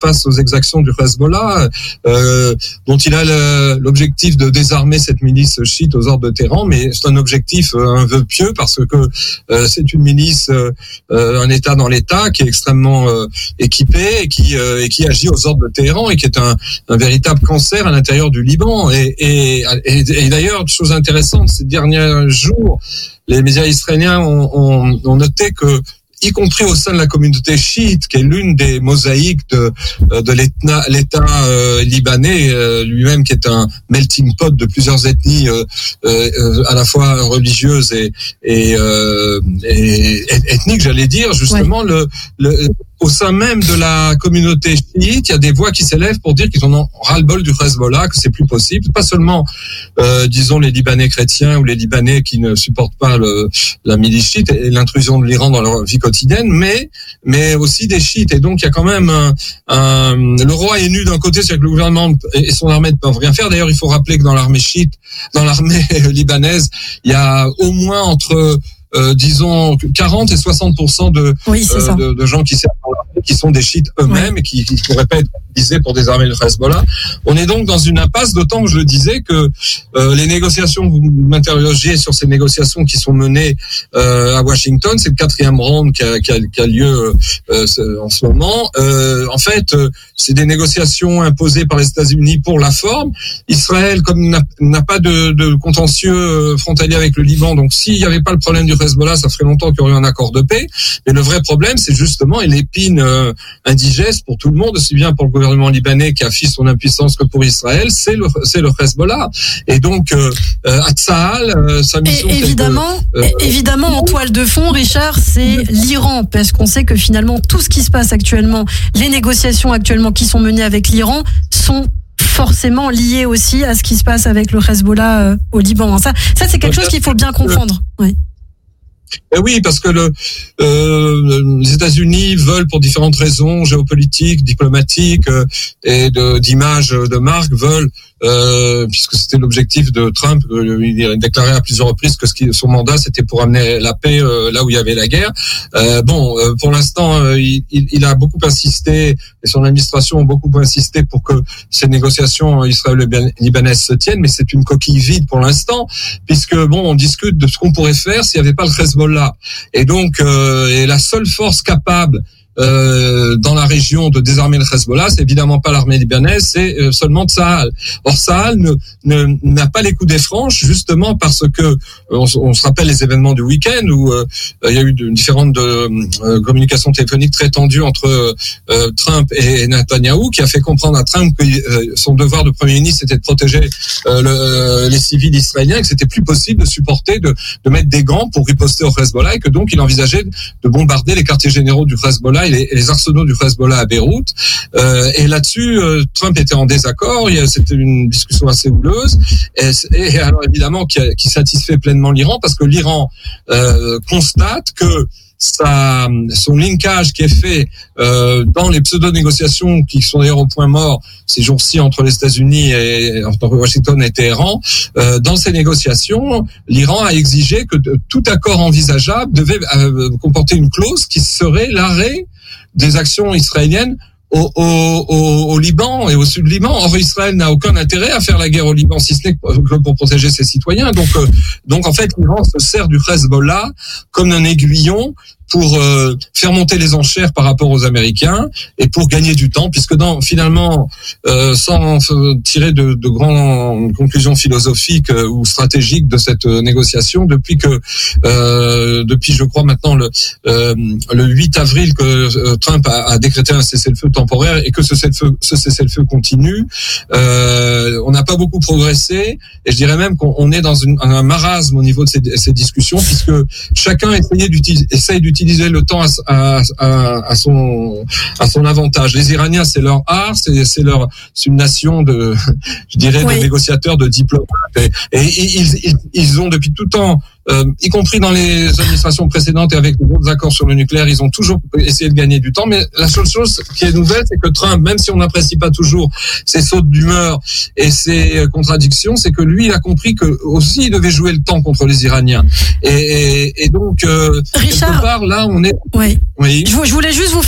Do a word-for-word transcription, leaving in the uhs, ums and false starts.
face aux exactions du Hezbollah, euh, dont il a le, l'objectif de désarmer cette milice chiite aux ordres de Téhéran, mais c'est un objectif, un vœu pieux, parce que euh, c'est une milice, euh, un État dans l'État, qui est extrêmement euh, équipé et qui, euh, et qui agit aux ordres de Téhéran et qui est un, un véritable cancer à l'intérieur du Liban. Et, et, et, et d'ailleurs, chose intéressante, ces derniers jours, les médias israéliens ont, ont, ont noté que, y compris au sein de la communauté chiite, qui est l'une des mosaïques de, de l'État, l'État euh, libanais euh, lui-même, qui est un melting pot de plusieurs ethnies euh, euh, à la fois religieuses et, et, euh, et, et ethniques, j'allais dire, justement, ouais. le, le au sein même de la communauté chiite, il y a des voix qui s'élèvent pour dire qu'ils en ont ras-le-bol du Hezbollah, que c'est plus possible. Pas seulement, euh, disons, les Libanais chrétiens ou les Libanais qui ne supportent pas le, la milice chiite et l'intrusion de l'Iran dans leur vie quotidienne, mais mais aussi des chiites. Et donc, il y a quand même un, un le roi est nu d'un côté, c'est-à-dire que le gouvernement et son armée ne peuvent rien faire. D'ailleurs, il faut rappeler que dans l'armée chiite, dans l'armée libanaise, il y a au moins entre Euh, disons quarante et soixante pour cent de, oui, euh, de, de gens qui servent dans l'armée qui sont des chiites eux-mêmes oui. et qui ne pourraient pas être utilisés pour désarmer le Hezbollah. On est donc dans une impasse, d'autant que je le disais que euh, les négociations, vous m'interrogiez sur ces négociations qui sont menées euh, à Washington, c'est le quatrième round qui a, qui a, qui a lieu euh, en ce moment. Euh, en fait, euh, c'est des négociations imposées par les États-Unis pour la forme. Israël, comme n'a, n'a pas de, de contentieux frontalier avec le Liban, donc s'il n'y avait pas le problème du Hezbollah, ça ferait longtemps qu'il y aurait eu un accord de paix. Mais le vrai problème, c'est justement, et l'épine euh, indigeste pour tout le monde, aussi bien pour le gouvernement libanais qui affiche son impuissance que pour Israël, c'est le, c'est le Hezbollah. Et donc, euh, à Tsahal, euh, sa mission... Et évidemment, que, euh, évidemment, en toile de fond, Richard, c'est l'Iran, parce qu'on sait que finalement, tout ce qui se passe actuellement, les négociations actuellement qui sont menées avec l'Iran, sont forcément liées aussi à ce qui se passe avec le Hezbollah euh, au Liban. Ça, ça c'est quelque chose qu'il faut bien comprendre. Oui. Eh oui, parce que le, euh, les États-Unis veulent, pour différentes raisons géopolitiques, diplomatiques euh, et de, d'image de marque, veulent, euh, puisque c'était l'objectif de Trump, euh, il a déclaré à plusieurs reprises que ce qui, son mandat c'était pour amener la paix euh, là où il y avait la guerre. Euh, bon, euh, pour l'instant, euh, il, il a beaucoup insisté, et son administration a beaucoup insisté pour que ces négociations israélo-libanaises se tiennent, mais c'est une coquille vide pour l'instant, puisque bon, on discute de ce qu'on pourrait faire s'il n'y avait pas le Hezbollah. Et donc, euh, et la seule force capable euh, dans la région de désarmer le Hezbollah, c'est évidemment pas l'armée libanaise, c'est euh, seulement Tsahal. Or, Tsahal ne, ne, n'a pas les coups des franches, justement parce que on, on se rappelle les événements du week-end où euh, il y a eu de, différentes de, euh, communications téléphoniques très tendues entre euh, Trump et Netanyahou, qui a fait comprendre à Trump que euh, son devoir de Premier ministre était de protéger euh, le, les civils israéliens, et que c'était plus possible de supporter, de, de mettre des gants pour riposter au Hezbollah, et que donc il envisageait de bombarder les quartiers généraux du Hezbollah et les, et les arsenaux du Hezbollah à Beyrouth. Euh, et là-dessus, euh, Trump était en désaccord. Il y a, c'était une discussion assez houleuse. Et, et alors évidemment, qui, qui satisfait pleinement l'Iran, parce que l'Iran euh, constate que sa, son linkage qui est fait euh, dans les pseudo-négociations qui sont d'ailleurs au point mort ces jours-ci entre les États-Unis et entre Washington et Téhéran, euh, dans ces négociations, l'Iran a exigé que de, tout accord envisageable devait euh, comporter une clause qui serait l'arrêt des actions israéliennes Au, au, au, au Liban et au sud du Liban. Or, Israël n'a aucun intérêt à faire la guerre au Liban, si ce n'est que pour protéger ses citoyens. Donc, euh, donc en fait, l'Iran se sert du Hezbollah comme un aiguillon pour euh, faire monter les enchères par rapport aux Américains et pour gagner du temps, puisque dans, finalement, euh, sans tirer de, de grandes conclusions philosophiques euh, ou stratégiques de cette euh, négociation, depuis que, euh, depuis je crois maintenant le, euh, le huit avril que euh, Trump a, a décrété un cessez-le-feu temporaire et que ce cessez-le-feu, ce cessez-le-feu continue, euh, on n'a pas beaucoup progressé, et je dirais même qu'on on est dans une, un marasme au niveau de ces, ces discussions, puisque chacun essayait d'utiliser, essaye d'utiliser utiliser le temps à, à, à, à son à son avantage. Les Iraniens, c'est leur art, c'est, c'est leur c'est une nation de, je dirais, oui. de négociateurs, de diplomates, et, et ils, ils ils ont depuis tout temps, euh, y compris dans les administrations précédentes et avec d'autres accords sur le nucléaire, ils ont toujours essayé de gagner du temps. Mais la seule chose qui est nouvelle, c'est que Trump, même si on n'apprécie pas toujours ses sautes d'humeur et ses contradictions, c'est que lui, il a compris que aussi il devait jouer le temps contre les Iraniens. Et, et, et donc, euh, Richard, quelque part, là, on est. Oui. Oui. Je voulais juste vous faire